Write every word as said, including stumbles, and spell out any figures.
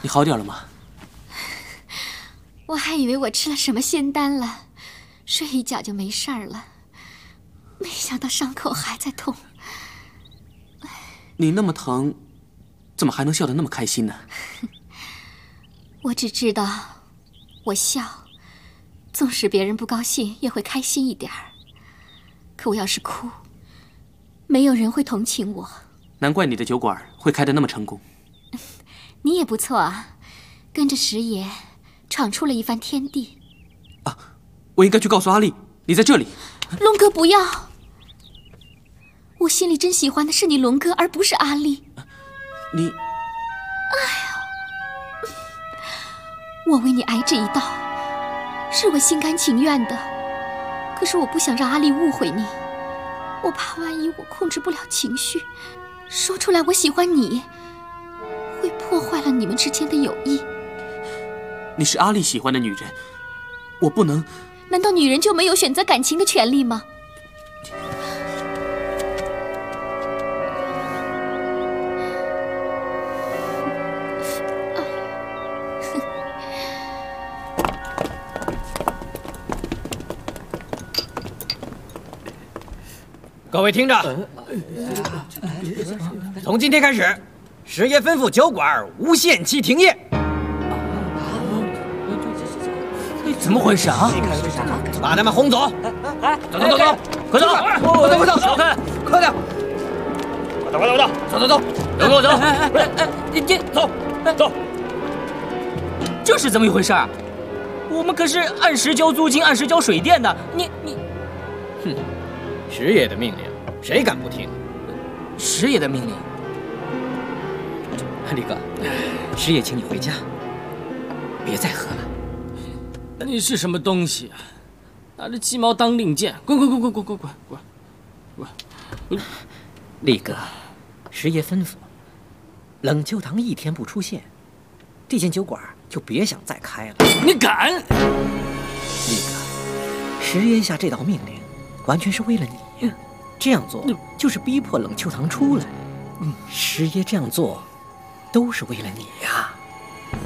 你好点了吗？ 我还以为我吃了什么仙丹了，睡一觉就没事儿了，没想到伤口还在痛。 你那么疼，怎么还能笑得那么开心呢？ 我只知道，我笑，纵使别人不高兴，也会开心一点儿。可我要是哭，没有人会同情我。 难怪你的酒馆会开得那么成功。 你也不错啊，跟着石爷闯出了一番天地。 啊，我应该去告诉阿丽，你在这里。 龙哥，不要！我心里真喜欢的是你龙哥，而不是阿丽。 你…… 哎呀，我为你挨这一刀，是我心甘情愿的。可是我不想让阿丽误会你，我怕万一我控制不了情绪，说出来我喜欢你，会破坏了你们之间的友谊。 你是阿丽喜欢的女人，我不能…… 难道女人就没有选择感情的权利吗？ 各位听着，从今天开始，石爷吩咐酒馆无限期停业。 怎么回事啊？ 把他们轰走！走走走走，快走！ 快走快走！ 少看，快点！快走快走快走！走走走，跟我走！哎哎哎哎，你这走走。 这是怎么一回事啊？我们可是按时交租金、按时交水电的。你你， 哼！石爷的命令，谁敢不听？ 石爷的命令。 李哥，石爷请你回家，别再喝了。 你是什么东西啊？拿着鸡毛当令箭！滚滚滚滚滚滚滚滚滚！ 李哥，石爷吩咐，冷秋堂一天不出现，这间酒馆就别想再开了。 你敢？ 李哥，石爷下这道命令，完全是为了你呀。这样做就是逼迫冷秋堂出来。石爷这样做，都是为了你呀。